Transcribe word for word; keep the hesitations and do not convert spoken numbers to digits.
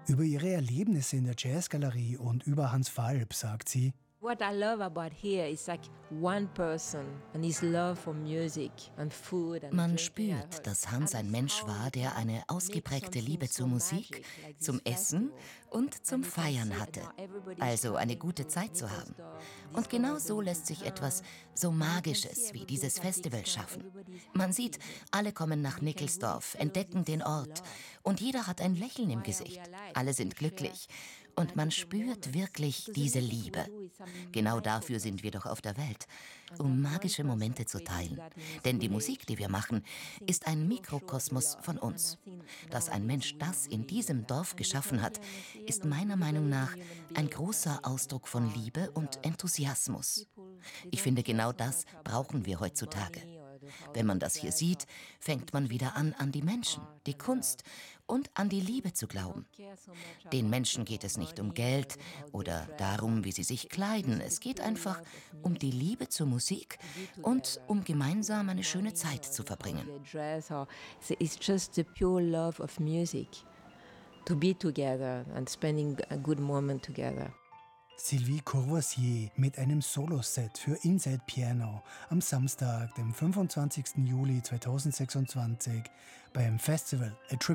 Über ihre Erlebnisse in der Jazzgalerie und über Hans Falb sagt sie: What I love about here is like one person and his love for music and food and Man drinking. spürt, dass Hans ein Mensch war, der eine ausgeprägte Liebe zur Musik, zum Essen und zum Feiern hatte. Also eine gute Zeit zu haben. Und genau so lässt sich etwas so Magisches wie dieses Festival schaffen. Man sieht, alle kommen nach Nickelsdorf, entdecken den Ort und jeder hat ein Lächeln im Gesicht. Alle sind glücklich. Und man spürt wirklich diese Liebe. Genau dafür sind wir doch auf der Welt, um magische Momente zu teilen. Denn die Musik, die wir machen, ist ein Mikrokosmos von uns. Dass ein Mensch das in diesem Dorf geschaffen hat, ist meiner Meinung nach ein großer Ausdruck von Liebe und Enthusiasmus. Ich finde, genau das brauchen wir heutzutage. Wenn man das hier sieht, fängt man wieder an, an die Menschen, die Kunst und an die Liebe zu glauben. Den Menschen geht es nicht um Geld oder darum, wie sie sich kleiden. Es geht einfach um die Liebe zur Musik und um gemeinsam eine schöne Zeit zu verbringen. It's just the pure love of music, to be together and spending a good moment together. Sylvie Courvoisier mit einem Soloset für Inside Piano am Samstag, dem fünfundzwanzigsten Juli zweitausendsechsundzwanzig beim Festival A